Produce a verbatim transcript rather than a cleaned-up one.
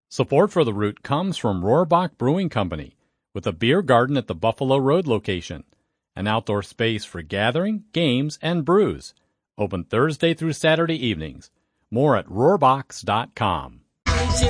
Support for the Root comes from Rohrbach Brewing Company, with a beer garden at the Buffalo Road location, an outdoor space for gathering, games, and brews. Open Thursday through Saturday evenings. More at rohrbachs dot com.